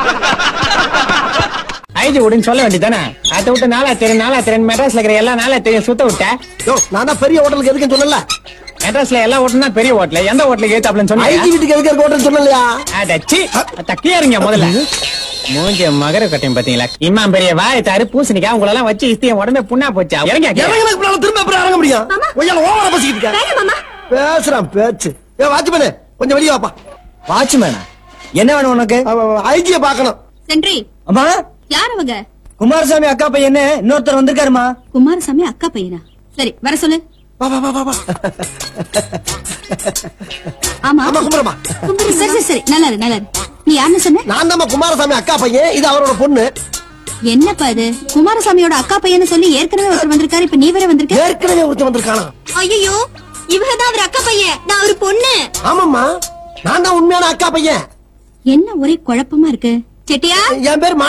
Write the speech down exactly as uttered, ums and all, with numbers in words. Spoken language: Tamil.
ஐஜி விடுன்னு சொல்ல வேண்டியதானே? அதை விட்டு நாளா தெரியும் நாளா தெரியும் மெட்ராஸ்ல இருக்கிற எல்லா நாளா தெரியும் சுத்த விட்ட. நான் தான் பெரிய ஹோட்டலுக்கு எதுக்குன்னு சொல்லல. மெட்ராஸ்ல எல்லா ஹோட்டல்னா பெரிய ஹோட்டல், எந்த ஹோட்டலுக்கு ஏத்தாப்லன்னு சொன்னா? ஐஜி வீட்டுக்கு எதுக்கு ஹோட்டல் சொல்லலையா? அடச்சி தக்கியா இருங்க முதல்ல. மூஞ்ச மகர கட்டையும் பாத்தீங்களா? இம்மா பெரிய வாய் தாரு பூசணிக்கா உங்களை எல்லாம் வச்சு இஸ்திய உடம்பே புண்ணா போச்சா? இறங்க திரும்ப எப்படி இறங்க முடியும்? ஓவரா பேசிக்கிட்டு இருக்க. பேசுறான் பேச்சு. ஏ வாட்ச்மேனே கொஞ்சம் வெளியே வாப்பா. வாட்ச்மேனா? என்ன வேணும் உனக்கு? ஐஜிய பாக்கணும். சென்றி. அம்மா யார் அவங்க? குமாரசாமி அக்கா பையன் இன்னொருத்தர் வந்திருக்காருமா. குமாரசாமி அக்கா பையனா? சரி வர சொல்லு. வா வா வா வா. ஆமா ஆமா குமாரமா. சரி சரி சரி நல்லா இரு நல்லா இரு. நீ யாருன்னு சொன்ன? நான் தான் குமாரசாமி அக்கா பையன், இது அவரோட பொண்ணு. என்னப்பா இது? குமாரசாமியோட அக்கா பையன்னு சொல்லி ஏற்கனவே ஒருத்தர் வந்திருக்காரு, இப்ப நீ வேற வந்திருக்க. ஏற்கனவே ஒருத்தர் வந்திருக்கானா? ஐயோ இவங்கதான் அவர் அக்கா பையன், நான் ஒரு பொண்ணு. ஆமாம்மா நான் தான் உண்மையான அக்கா பையன். என்ன ஒரே குழப்பமா இருக்கு. செட்டியா என் பேர்